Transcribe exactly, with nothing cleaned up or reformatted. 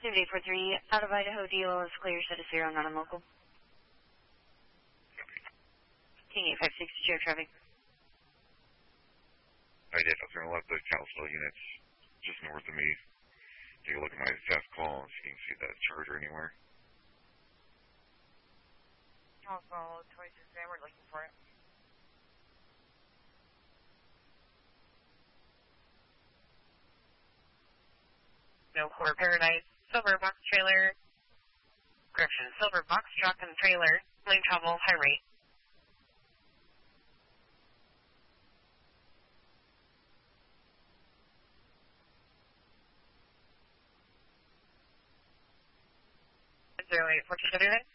eight four three, out of Idaho, D O L is clear, set a zero, not on local. King eight five six, Geo traffic. I did. I was going to let the Kalispell units just north of me take a look at my fast call and see if you can see that charger anywhere. Kalispell twenty-six, man, we're looking for it. No, for Paradise, silver box trailer, correction, silver box truck and trailer, lane travel, high rate. zero eight four two,